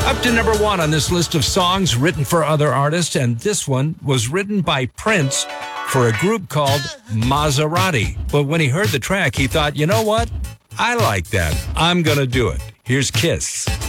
Up to number 1 on this list of songs written for other artists, and this one was written by Prince for a group called Maserati. But when he heard the track, he thought, you know what? I like that. I'm going to do it. Here's Kiss.